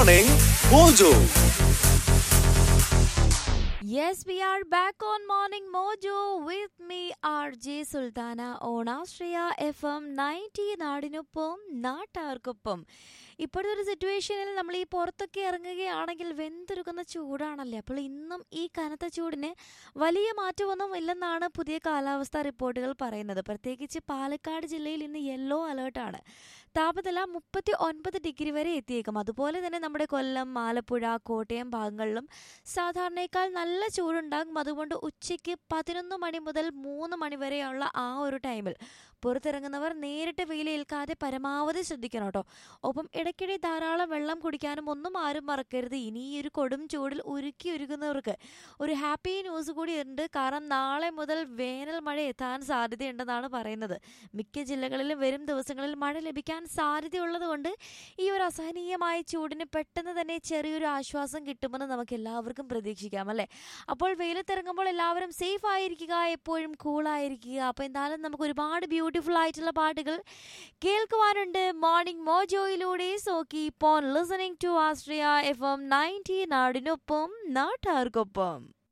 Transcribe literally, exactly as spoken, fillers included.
Morning Mojo. Yes, we are back on Morning Mojo with me, R J Sultana on Austria F M ninety നാടിനൊപ്പം നാട്ടാർക്കൊപ്പം. ഇപ്പോഴത്തെ ഒരു സിറ്റുവേഷനിൽ നമ്മൾ ഈ പുറത്തൊക്കെ ഇറങ്ങുകയാണെങ്കിൽ വെന്തുരുക്കുന്ന ചൂടാണല്ലേ. അപ്പോൾ ഇന്നും ഈ കനത്ത ചൂടിന് വലിയ മാറ്റമൊന്നും ഇല്ലെന്നാണ് പുതിയ കാലാവസ്ഥാ റിപ്പോർട്ടുകൾ പറയുന്നത്. പ്രത്യേകിച്ച് പാലക്കാട് ജില്ലയിൽ ഇന്ന് യെല്ലോ അലേർട്ടാണ്. താപനില മുപ്പത്തി ഒൻപത് ഡിഗ്രി വരെ എത്തിയേക്കും. അതുപോലെ തന്നെ നമ്മുടെ കൊല്ലം, ആലപ്പുഴ, കോട്ടയം ഭാഗങ്ങളിലും സാധാരണയേക്കാൾ നല്ല ചൂടുണ്ടാകും. അതുകൊണ്ട് ഉച്ചയ്ക്ക് പതിനൊന്ന് മണി മുതൽ മൂന്ന് മണി വരെയുള്ള ആ ഒരു ടൈമിൽ പുറത്തിറങ്ങുന്നവർ നേരിട്ട് വെയിലേൽക്കാതെ പരമാവധി ശ്രദ്ധിക്കണം കേട്ടോ. ഒപ്പം ഇടയ്ക്കിടെ ധാരാളം വെള്ളം കുടിക്കാനും ഒന്നും ആരും മറക്കരുത്. ഇനി ഈ ഒരു കൊടും ചൂടിൽ ഉരുക്കി ഒരുക്കുന്നവർക്ക് ഒരു ഹാപ്പി ന്യൂസ് കൂടി ഉണ്ട്. കാരണം നാളെ മുതൽ വേനൽ മഴ എത്താൻ സാധ്യതയുണ്ടെന്നാണ് പറയുന്നത്. മിക്ക ജില്ലകളിലും വരും ദിവസങ്ങളിൽ മഴ ലഭിക്കാൻ സാധ്യതയുള്ളത് കൊണ്ട് ഈ ഒരു അസഹനീയമായ ചൂടിന് പെട്ടെന്ന് തന്നെ ചെറിയൊരു ആശ്വാസം കിട്ടുമെന്ന് നമുക്ക് എല്ലാവർക്കും പ്രതീക്ഷിക്കാം അല്ലേ. അപ്പോൾ വെയിലത്തിറങ്ങുമ്പോൾ എല്ലാവരും സേഫ് ആയിരിക്കുക, എപ്പോഴും കൂളായിരിക്കുക. അപ്പോൾ എന്തായാലും നമുക്ക് ഒരുപാട് ബ്യൂട്ടിഫുൾ ആയിട്ടുള്ള പാട്ടുകൾ കേൾക്കുവാനുണ്ട് morning മോജോയിലൂടെ. So keep on listening to Austria F M ninety നാടിനൊപ്പം നാട്ടാർക്കൊപ്പം.